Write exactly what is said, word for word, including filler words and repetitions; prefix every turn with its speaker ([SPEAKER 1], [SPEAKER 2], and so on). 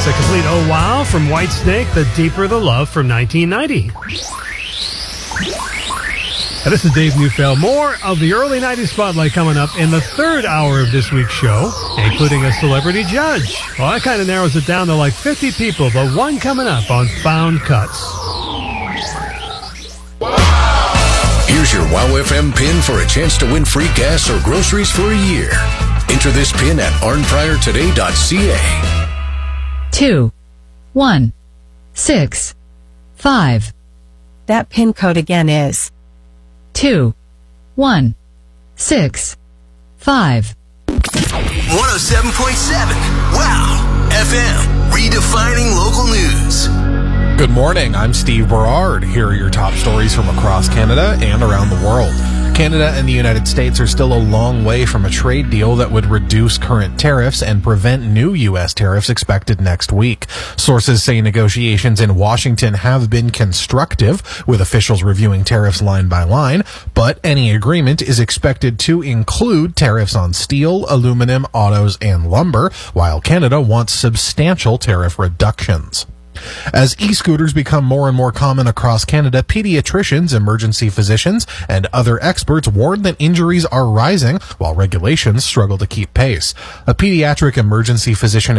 [SPEAKER 1] That's a complete oh wow from Whitesnake, The Deeper the Love from nineteen ninety. Now, this is Dave Neufeld. More of the early nineties spotlight coming up in the third hour of this week's show, including a celebrity judge. Well, that kind of narrows it down to like fifty people, but one coming up on Found Cuts.
[SPEAKER 2] Here's your Wow F M pin for a chance to win free gas or groceries for a year. Enter this pin at arn prior today dot c a.
[SPEAKER 3] Two, one, six, five.
[SPEAKER 4] That pin code again is
[SPEAKER 3] two, one, six, five.
[SPEAKER 5] one oh seven point seven. Wow. F M. Redefining local news.
[SPEAKER 6] Good morning. I'm Steve Berard. Here are your top stories from across Canada and around the world. Canada and the United States are still a long way from a trade deal that would reduce current tariffs and prevent new U S tariffs expected next week. Sources say negotiations in Washington have been constructive, with officials reviewing tariffs line by line, but any agreement is expected to include tariffs on steel, aluminum, autos, and lumber, while Canada wants substantial tariff reductions. As e-scooters become more and more common across Canada, pediatricians, emergency physicians, and other experts warn that injuries are rising while regulations struggle to keep pace. A pediatric emergency physician